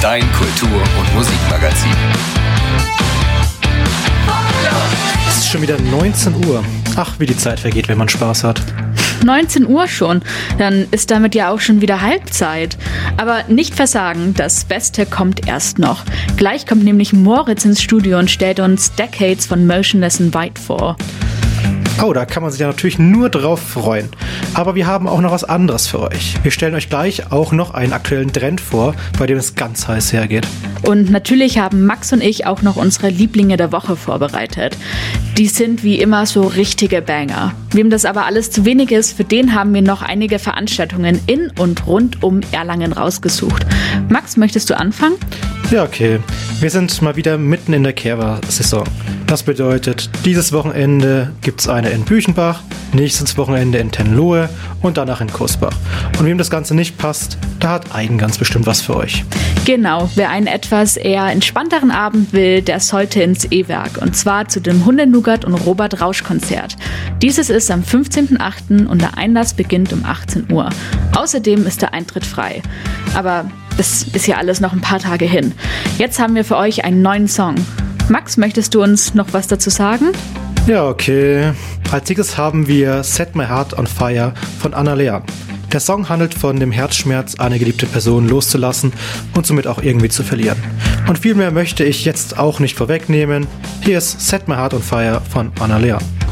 dein Kultur- und Musikmagazin. Es ist schon wieder 19 Uhr. Ach, wie die Zeit vergeht, wenn man Spaß hat. 19 Uhr schon, dann ist damit ja auch schon wieder Halbzeit. Aber nicht versagen, das Beste kommt erst noch. Gleich kommt nämlich Moritz ins Studio und stellt uns Decades von Motionless in White vor. Oh, da kann man sich ja natürlich nur drauf freuen. Aber wir haben auch noch was anderes für euch. Wir stellen euch gleich auch noch einen aktuellen Trend vor, bei dem es ganz heiß hergeht. Und natürlich haben Max und ich auch noch unsere Lieblinge der Woche vorbereitet. Die sind wie immer so richtige Banger. Wem das aber alles zu wenig ist, für den haben wir noch einige Veranstaltungen in und rund um Erlangen rausgesucht. Max, möchtest du anfangen? Ja, okay. Wir sind mal wieder mitten in der Kerwa-Saison. Das bedeutet, dieses Wochenende gibt es eine in Büchenbach, nächstes Wochenende in Tenlohe und danach in Kursbach. Und wem das Ganze nicht passt, da hat Eigen ganz bestimmt was für euch. Genau, wer einen etwas eher entspannteren Abend will, der sollte ins E-Werk. Und zwar zu dem Hundenougat und Robert Rausch Konzert. Dieses ist am 15.08. und der Einlass beginnt um 18 Uhr. Außerdem ist der Eintritt frei. Aber das ist ja alles noch ein paar Tage hin. Jetzt haben wir für euch einen neuen Song. Max, möchtest du uns noch was dazu sagen? Ja, okay. Als nächstes haben wir Set My Heart on Fire von Anna Leon. Der Song handelt von dem Herzschmerz, eine geliebte Person loszulassen und somit auch irgendwie zu verlieren. Und viel mehr möchte ich jetzt auch nicht vorwegnehmen. Hier ist Set My Heart on Fire von Anna Leon.